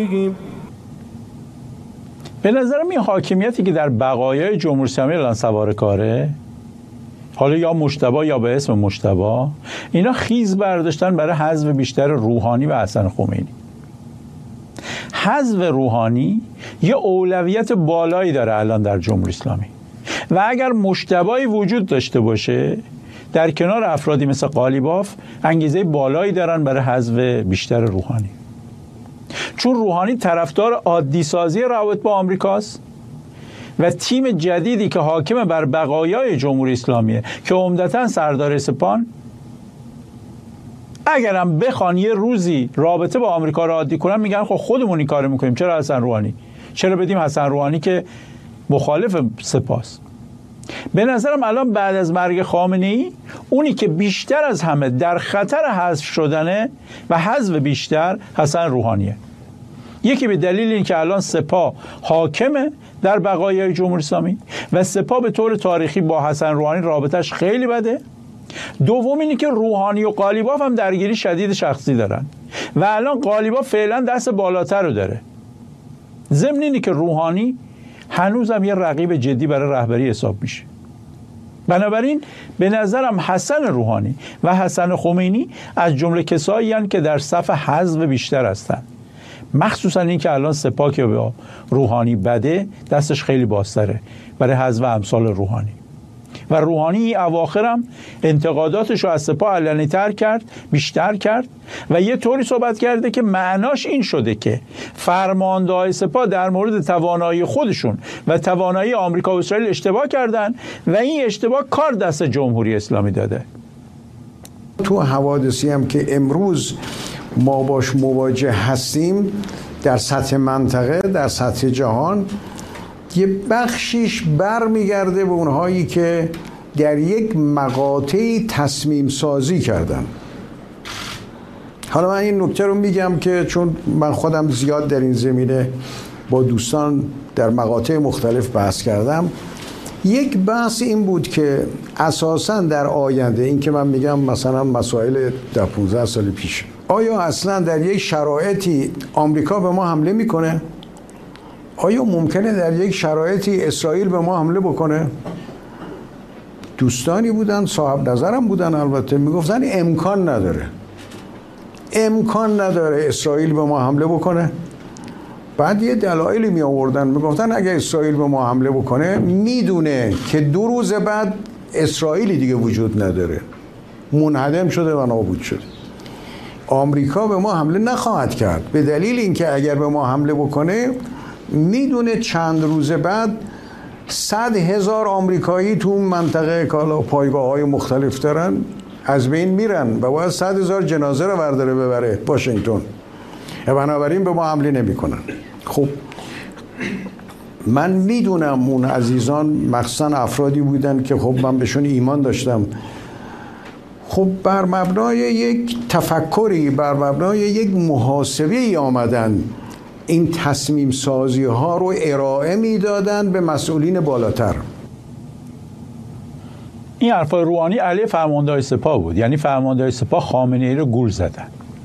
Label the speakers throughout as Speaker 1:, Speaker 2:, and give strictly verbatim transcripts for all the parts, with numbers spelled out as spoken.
Speaker 1: به نظرم این حاکمیتی که در بقایای جمهوری اسلامی الان سوار کاره، حالا یا مجتبی یا به اسم مجتبی، اینا خیز برداشتن برای حذف بیشتر روحانی و حسن خمینی. حذف روحانی یه اولویت بالایی داره الان در جمهوری اسلامی و اگر مجتبی وجود داشته باشه در کنار افرادی مثل قالیباف انگیزه بالایی دارن برای حذف بیشتر روحانی، چون روحانی طرفدار عادی سازی روابط با آمریکاست و تیم جدیدی که حاکم بر بقایای جمهوری اسلامیه که عمدتاً سردار سپان، اگرم بخوان یه روزی رابطه با آمریکا رو عادی کنن میگن خب خودمون این کارو میکنیم، چرا حسن روحانی؟ چرا بدیم حسن روحانی که مخالف سپاست؟ به نظرم الان بعد از مرگ خامنه‌ای اونی که بیشتر از همه در خطر حذف شدنه و حذف بیشتر حسن روحانیه. یکی به دلیل این که الان سپاه حاکمه در بقایای جمهوری اسلامی و سپاه به طور تاریخی با حسن روحانی رابطش خیلی بده. دوم اینی که روحانی و قالیباف هم درگیری شدید شخصی دارن و الان قالیباف فعلا دست بالاتر رو داره. ضمن اینی که روحانی هنوزم یه رقیب جدی برای رهبری حساب میشه. بنابراین به نظرم حسن روحانی و حسن خمینی از جمله کسایی هستند که در صف حذف بیشتر هستند، مخصوصا این که الان سپاه که با روحانی بده دستش خیلی بازتره برای حذف امثال روحانی. و روحانی اواخرم انتقاداتش رو از سپاه علنی تر کرد، بیشتر کرد و یه طوری صحبت کرده که معناش این شده که فرمانده‌های سپاه در مورد توانایی خودشون و توانایی آمریکا و اسرائیل اشتباه کردن و این اشتباه کار دست جمهوری اسلامی داده.
Speaker 2: تو حوادثی هم که امروز ما باش مواجه هستیم در سطح منطقه، در سطح جهان، یه بخشیش بر میگرده به اونهایی که در یک مقاطعی تصمیم سازی کردن. حالا من این نکته رو میگم که چون من خودم زیاد در این زمینه با دوستان در مقاطع مختلف بحث کردم، یک بحث این بود که اساساً در آینده، این که من میگم مثلا مسائل در پانزده سال پیش، آیا اصلا در یک شرایطی آمریکا به ما حمله میکنه؟ آیا ممکنه در یک شرایطی اسرائیل به ما حمله بکنه؟ دوستانی بودن، صاحب نظرم بودن، البته میگفتن امکان نداره امکان نداره اسرائیل به ما حمله بکنه. بعد یه دلایلی می آوردن، میگفتن اگه اسرائیل به ما حمله بکنه میدونه که دو روز بعد اسرائیلی دیگه وجود نداره، منهدم شده و نابود شده. آمریکا به ما حمله نخواهد کرد به دلیل اینکه اگر به ما حمله بکنه میدونه چند روز بعد صد هزار آمریکایی تو منطقه کالا پایگاه‌های مختلف دارن از بین میرن و باید صد هزار جنازه رو برداره ببره واشنگتن، بنابراین به ما حمله نمی‌کنن. خب من میدونم اون عزیزان مخصوصا افرادی بودن که خب من بهشون ایمان داشتم، خب بر مبنای یک تفکری، بر مبنای یک محاسبه‌ای آمدن این تصمیم سازی ها رو ارائه میدادن به مسئولین بالاتر.
Speaker 1: این حرفای روحانی علیه فرمانده‌های سپاه بود، یعنی فرمانده‌های سپاه خامنه‌ای رو گول زدن.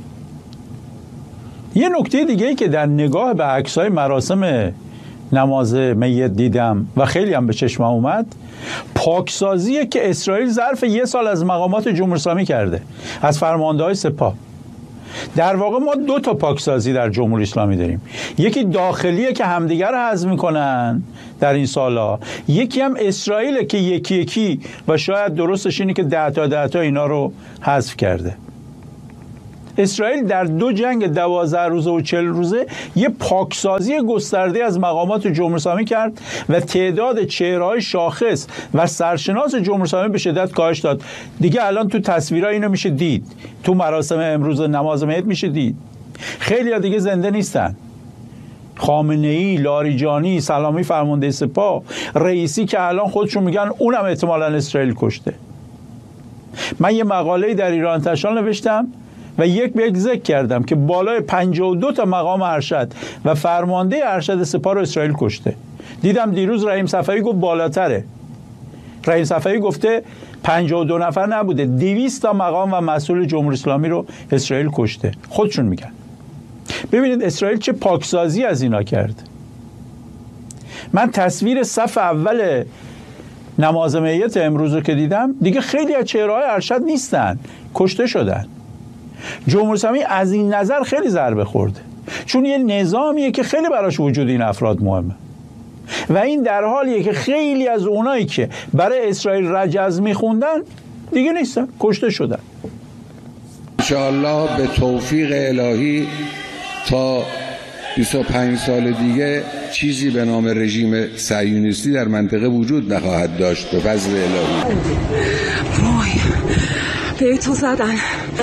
Speaker 1: یه نکته دیگه ای که در نگاه به عکس‌های مراسم نماز میت دیدم و خیلی هم به چشمم اومد، پاکسازیه که اسرائیل ظرف یه سال از مقامات جمهوری اسلامی کرده، از فرمانده‌های سپاه. در واقع ما دو تا پاکسازی در جمهوری اسلامی داریم، یکی داخلیه که همدیگر رو حذف میکنن در این سالا، یکی هم اسرائیل که یکی یکی و شاید درستش اینه که ده تا ده تا اینا رو حذف کرده. اسرائیل در دو جنگ دوازده روزه و چهل روزه یه پاکسازی گسترده از مقامات جمهوری اسلامی کرد و تعداد چهره‌های شاخص و سرشناس جمهوری اسلامی به شدت کاهش داد. دیگه الان تو تصویرها اینو میشه دید، تو مراسم امروز نماز میت میشه دید. خیلی ها دیگه زنده نیستن. خامنه‌ای، لاریجانی، سلامی فرمانده سپاه، رئیسی که الان خودشون میگن اونم احتمالاً اسرائیل کشته. من یه مقاله‌ای در ایران انتشار نوشتم و یک به یک ذکر کردم که بالای پنجاه و دو تا مقام ارشد و فرمانده ارشد سپاه رو اسرائیل کشته. دیدم دیروز رحیم صفوی گفت بالاتره. رحیم صفوی گفته پنجاه و دو نفر نبوده، دویست تا مقام و مسئول جمهوری اسلامی رو اسرائیل کشته. خودشون میگن. ببینید اسرائیل چه پاکسازی از اینا کرد. من تصویر صف اول نماز میت امروز رو که دیدم، دیگه خیلی از چهره‌های ارشد نیستن، کشته شدن. جمهوری اسلامی از این نظر خیلی ضربه خورده، چون یه نظامیه که خیلی براش وجود این افراد مهمه و این در حالیه که خیلی از اونایی که برای اسرائیل رجز میخوندن دیگه نیستن، کشته شدن.
Speaker 3: انشاءالله به توفیق الهی تا بیست و پنج سال دیگه چیزی به نام رژیم صهیونیستی در منطقه وجود نخواهد داشت به فضل الهی.
Speaker 4: وای به تو زدن.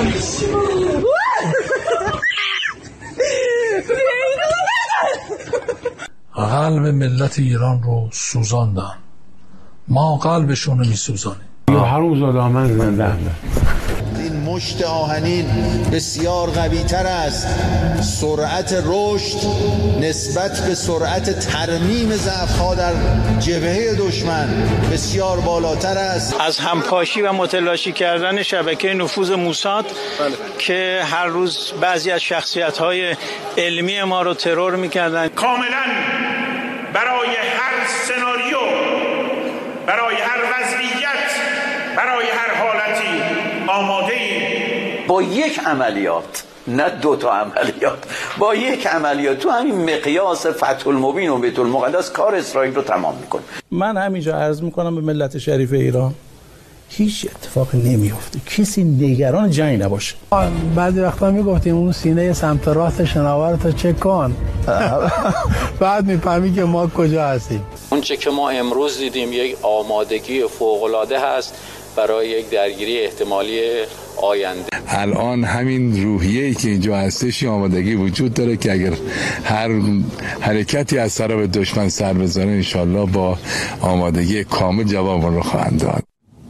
Speaker 5: قلب ملت ایران رو سوزاندن، ما قلبشون رو میسوزانیم.
Speaker 6: یا هنوز آدم زنده.
Speaker 7: این مشت آهنین بسیار قوی تر است، سرعت رشد نسبت به سرعت ترمیم ضعف‌ها در جبهه دشمن بسیار بالاتر است.
Speaker 8: از همپاشی و متلاشی کردن شبکه نفوذ موساد بله. که هر روز بعضی از شخصیت‌های علمی ما رو ترور می‌کردن.
Speaker 9: کاملاً برای هر سناریو، برای هر وضعیت، برای هر حالتی آماده ایم.
Speaker 10: با یک عملیات، نه دو تا عملیات، با یک عملیات تو همین مقیاس فتح المبین و بیت المقدس کار اسرائیل رو تمام میکنه.
Speaker 11: من همینجا عرض میکنم به ملت شریف ایران هیچ اتفاقی نمیفته، کسی نگران جنگ نباشه.
Speaker 12: بعضی وقتا میگفتیم اون سینه سمت راست شناور تو چک کن بعد میفهمی که ما کجا هستیم.
Speaker 13: اون چه که ما امروز دیدیم یک آمادگی فوق‌العاده هست برای یک درگیری احتمالی آینده.
Speaker 3: الان همین روحیه‌ای که اینجا هستش آمادگی وجود داره که اگر هر حرکتی از طرف دشمن سر بزنه انشالله با آمادگی کامل جواب رو خواهند داد.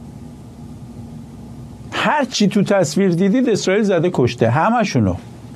Speaker 1: هر چی تو تصویر دیدید اسرائیل زده کشته، همشونو.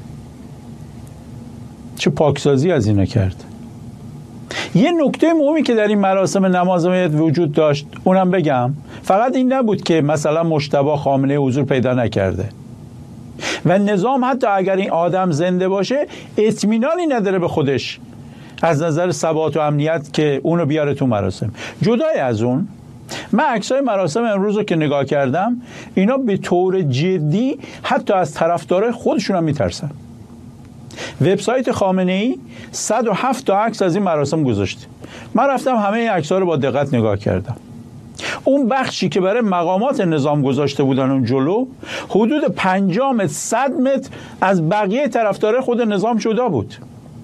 Speaker 1: چه پاکسازی از اینا کرد. یه نکته مهمی که در این مراسم نماز میت وجود داشت اونم بگم، فقط این نبود که مثلا مجتبی خامنه حضور پیدا نکرده و نظام حتی اگر این آدم زنده باشه اطمینانی نداره به خودش از نظر ثبات و امنیت که اونو بیاره تو مراسم. جدای از اون، من عکسای مراسم امروز رو که نگاه کردم، اینا به طور جدی حتی از طرفدارای خودشون هم میترسن. وبسایت خامنه‌ای صد و هفت تا عکس از این مراسم گذاشته. من رفتم همه این عکس‌ها رو با دقت نگاه کردم. اون بخشی که برای مقامات نظام گذاشته بودن اون جلو، حدود پنجاه متر صد متر از بقیه طرفدارای خود نظام جدا بود.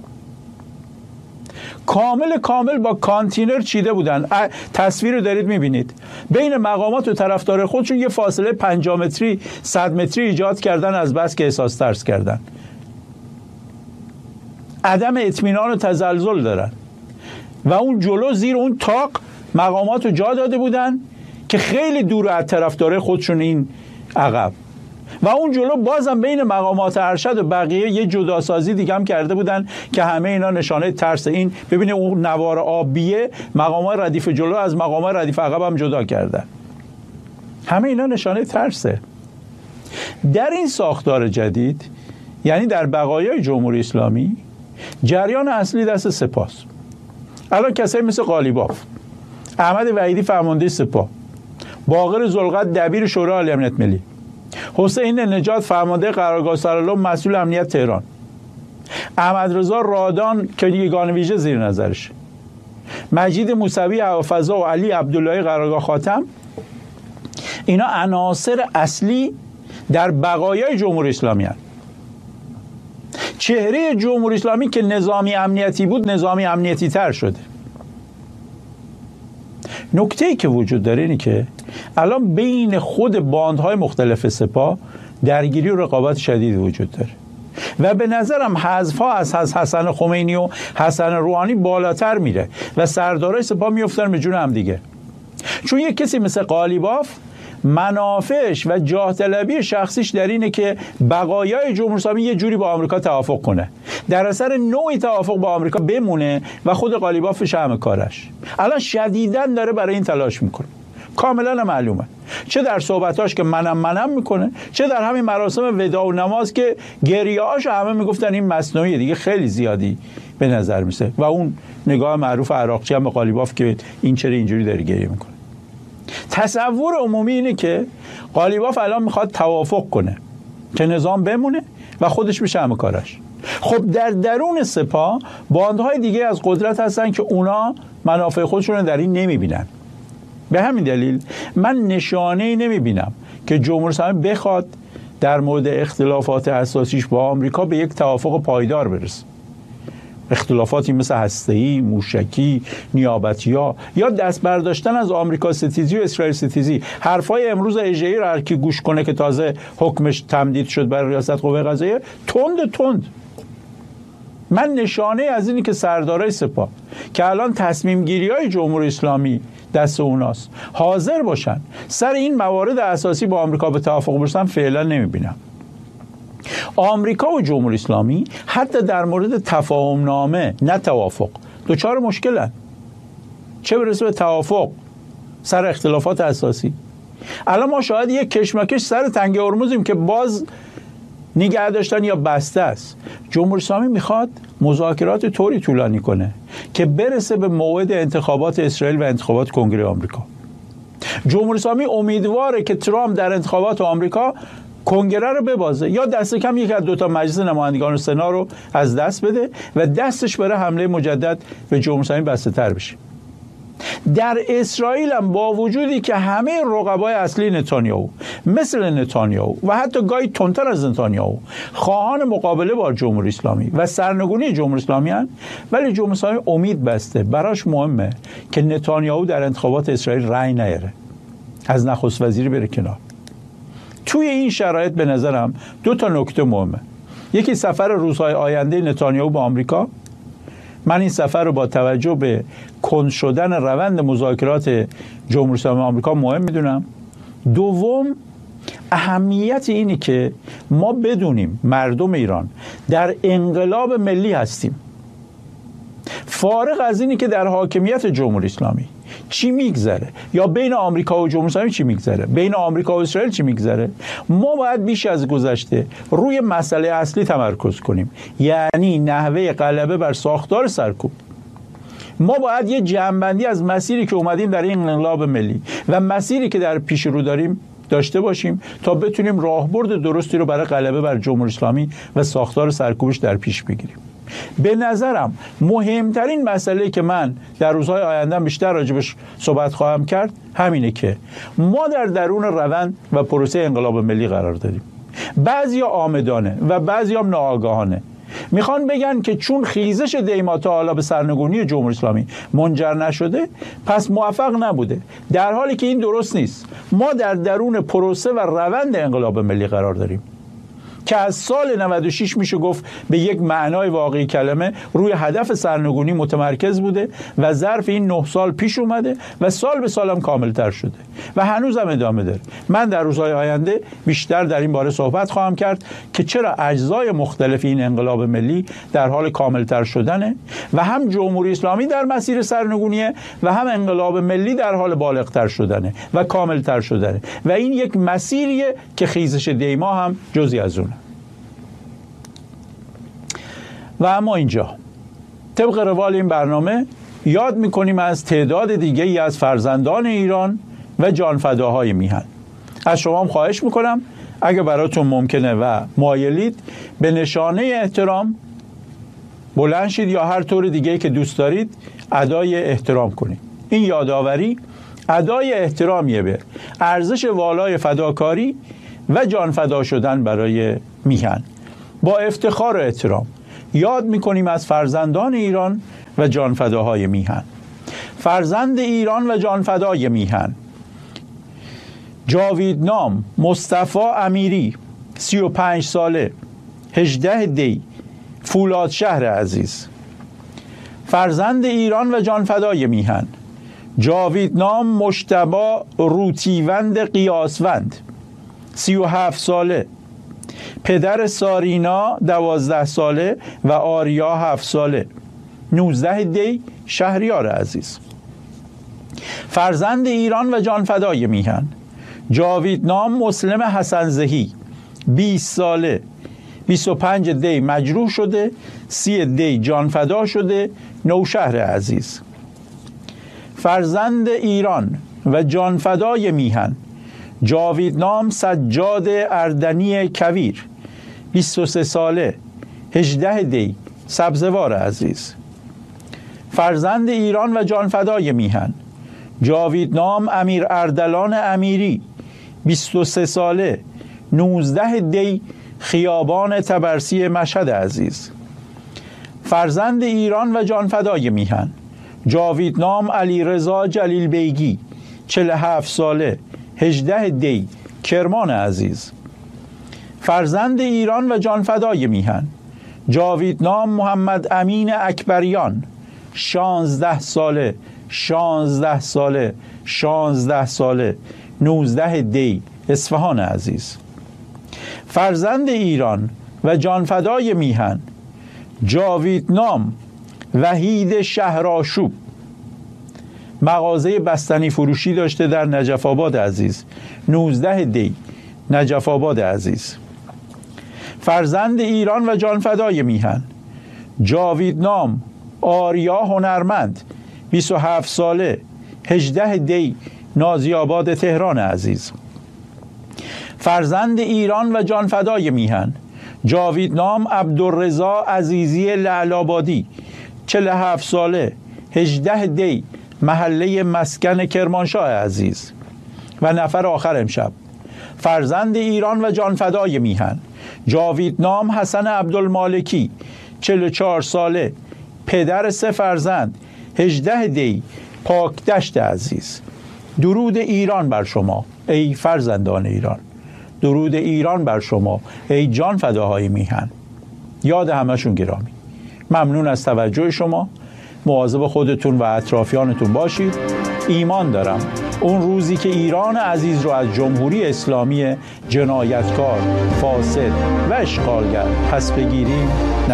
Speaker 1: کامل کامل با کانتینر چیده بودن. تصویر رو دارید میبینید. بین مقامات و طرفدار خودشون یه فاصله پنجاه متری صد متری ایجاد کردن از بس که احساس ترس کردن. عدم اطمینان و تزلزل دارن و اون جلو زیر اون تاق مقامات رو جا داده بودن که خیلی دور از طرفدار خودشون این عقب و اون جلو بازم بین مقامات ارشد و بقیه یه جداسازی دیگه هم کرده بودن که همه اینا نشانه ترس. این ببینید اون نوار آبیه مقامات ردیف جلو از مقامات ردیف عقب هم جدا کردن. همه اینا نشانه ترسه. در این ساختار جدید، یعنی در بقایای جمهوری اسلامی، جریان اصلی دست سپاست. الان کسایی مثل قالیباف، احمد وحیدی فرمانده سپاه، باقر ذوالقدر دبیر شورای عالی امنیت ملی، حسین نجات فرمانده قرارگاه سرالم مسئول امنیت تهران، احمد رضا رادان که یگان ویژه زیر نظرش، مجید موسوی هوافضا و علی عبداللهی قرارگاه خاتم، اینا عناصر اصلی در بقایای جمهوری اسلامی هستند. چهره جمهوری اسلامی که نظامی امنیتی بود نظامی امنیتی تر شده. نکته‌ای که وجود داره اینه که الان بین خود باندهای مختلف سپاه درگیری و رقابت شدید وجود داره و به نظرم حذف‌ها از حسن خمینی و حسن روحانی بالاتر میره و سردارای سپاه میافتن به جون هم دیگه. چون یک کسی مثل قالیباف منافعش و جاه طلبی شخصیش در اینه که بقایای جمهوری اسلامی یه جوری با آمریکا توافق کنه، در اثر نوعی توافق با آمریکا بمونه و خود قالیباف شمع کارش. الان شدیداً داره برای این تلاش میکنه، کاملا معلومه. چه در صحبتاش که منم منم میکنه، چه در همین مراسم وداع و نماز که گریه‌هاش همه میگفتن این مصنوعیه دیگه، خیلی زیادی به نظر میسه. و اون نگاه معروف عراقچی هم به قالیباف که این چرا اینجوری داره گریه میکنه. تصور عمومی اینه که قالیباف الان میخواد توافق کنه که نظام بمونه و خودش بشه همه کارش. خب در درون سپاه باندهای دیگه از قدرت هستن که اونا منافع خودشون رو در این نمیبینن. به همین دلیل من نشانه‌ای نمیبینم که جمهوری اسلامی بخواد در مورد اختلافات اساسیش با آمریکا به یک توافق پایدار برسه. اختلافاتی مثل هسته‌ای، موشکی، نیابتی‌ها یا دست برداشتن از آمریکا ستیزی و اسرائیل ستیزی، حرفای امروز اژه‌ای رو هر کی گوش کنه که تازه حکمش تمدید شد برای ریاست قوه قضاییه، تند تند. من نشانه از اینی که سردارای سپاه که الان تصمیم گیری های جمهوری اسلامی دست اوناست حاضر باشن سر این موارد اساسی با آمریکا به توافق برسن فعلا نمیبینم. آمریکا و جمهوری اسلامی حتی در مورد تفاهم نامه نه توافق دوچار مشکلن، چه برسه به توافق سر اختلافات اساسی. الان ما شاید یک کشمکش سر تنگه هرمزیم که باز نگه داشتن یا بسته است. جمهوری اسلامی میخواد مذاکرات طوری طولانی کنه که برسه به موعد انتخابات اسرائیل و انتخابات کنگره آمریکا. جمهوری اسلامی امیدواره که ترامپ در انتخابات آمریکا کنگره رو ببازه یا دست کم یک از دو تا مجلس نمایندگان و سنا رو از دست بده و دستش برای حمله مجدد به جمهوری اسلامی بسته تر بشه. در اسرائیل هم با وجودی که همه رقبای اصلی نتانیاهو مثل نتانیاهو و حتی گاهی تندتر از نتانیاهو خواهان مقابله با جمهوری اسلامی و سرنگونی جمهوری اسلامی هستند، ولی جمهوری اسلامی امید بسته براش مهمه که نتانیاهو در انتخابات اسرائیل رأی نیاره، از نخست وزیری بره کنار. توی این شرایط به نظرم دو تا نکته مهمه. یکی سفر روزهای آینده نتانیاهو به آمریکا. من این سفر رو با توجه به کند شدن روند مذاکرات جمهوری اسلامی آمریکا مهم میدونم. دوم، اهمیت اینی که ما بدونیم مردم ایران در انقلاب ملی هستیم، فارغ از اینی که در حاکمیت جمهوری اسلامی چی میگذره یا بین آمریکا و جمهوری اسلامی چی میگذره، بین آمریکا و اسرائیل چی میگذره، ما باید بیش از گذشته روی مسئله اصلی تمرکز کنیم، یعنی نحوه غلبه بر ساختار سرکوب. ما باید یه جمع‌بندی از مسیری که اومدیم در این انقلاب ملی و مسیری که در پیش رو داریم داشته باشیم تا بتونیم راهبرد درستی رو برای غلبه بر جمهوری اسلامی و ساختار سرکوبش در پیش بگیریم. به نظرم مهمترین مسئله که من در روزهای آینده بیشتر راجبش صحبت خواهم کرد همینه که ما در درون روند و پروسه انقلاب ملی قرار داریم. بعضیا آمدانه و بعضیا ناآگاهانه میخوان بگن که چون خیزش دیما تا حالا به سرنگونی جمهوری اسلامی منجر نشده پس موفق نبوده، در حالی که این درست نیست. ما در درون پروسه و روند انقلاب ملی قرار داریم که از سال نود و شش میشه گفت به یک معنای واقعی کلمه روی هدف سرنگونی متمرکز بوده و ظرف این نه سال پیش اومده و سال به سال هم کاملتر شده و هنوز هم ادامه داره. من در روزهای آینده بیشتر در این باره صحبت خواهم کرد که چرا اجزای مختلف این انقلاب ملی در حال کاملتر شدنه و هم جمهوری اسلامی در مسیر سرنگونیه و هم انقلاب ملی در حال بالغتر شدنه و کاملتر شدنه و این یک مسیریه که خیزش دیما هم جزئی از اونه. و اما اینجا طبق روال این برنامه یاد میکنیم از تعداد دیگه ای از فرزندان ایران و جانفداهای میهن. از شما هم خواهش میکنم اگه براتون ممکنه و مایلید به نشانه احترام بلند شید یا هر طور دیگه که دوست دارید ادای احترام کنید. این یادآوری ادای احترامیه به ارزش والای فداکاری و جانفدا شدن برای میهن. با افتخار و احترام یاد میکنیم از فرزندان ایران و جانفداهای میهن. فرزند ایران و جانفدای میهن: جاویدنام مصطفی امیری، سی و پنج ساله، هجده دی، فولاد شهر عزیز. فرزند ایران و جانفدای میهن: جاویدنام مجتبی روتیوند قیاسوند، سی و هفت ساله، پدر سارینا دوازده ساله و آریا هفت ساله، نوزده دی، شهریار عزیز. فرزند ایران و جانفدای میهن: جاویدنام مسلم حسنزهی بیست ساله، بیست و پنج دی مجروح شده، سی دی جانفدا شده، نوشهر عزیز. فرزند ایران و جانفدای میهن جاویدنام سجاد اردنی کویر بیست و سه ساله، هجده دی سبزوار عزیز. فرزند ایران و جانفدای میهن جاویدنام امیر اردلان امیری بیست و سه ساله، نوزده دی خیابان تبرسی مشهد عزیز. فرزند ایران و جانفدای میهن جاویدنام علیرضا جلیل بیگی چهل و هفت ساله، هجده دی کرمان عزیز. فرزند ایران و جانفدای میهن جاویدنام محمد امین اکبریان شانزده ساله، شانزده ساله، شانزده ساله، نوزده دی اصفهان عزیز. فرزند ایران و جانفدای میهن جاویدنام وحید شهرآشوب مغازه بستنی فروشی داشته در نجف آباد عزیز، نوزده دی نجف آباد عزیز. فرزند ایران و جانفدای میهن جاویدنام آریا هنرمند بیست و هفت ساله، هجده دی نازی آباد تهران عزیز. فرزند ایران و جانفدای میهن جاویدنام عبدالرضا عزیزی لعل‌آبادی چهل و هفت ساله، هجده دی محله مسکن کرمانشاه عزیز. و نفر آخر امشب فرزند ایران و جانفدای میهن جاویدنام حسن عبدالمالکی چهل و چهار ساله، پدر سه فرزند، هجده دی پاکدشت عزیز. درود ایران بر شما ای فرزندان ایران، درود ایران بر شما ای جان فداهای میهن. یاد همشون گرامی. ممنون از توجه شما. مواظب خودتون و اطرافیانتون باشید. ایمان دارم اون روزی که ایران عزیز رو از جمهوری اسلامی جنایتکار، فاسد و اشغالگر پس بگیریم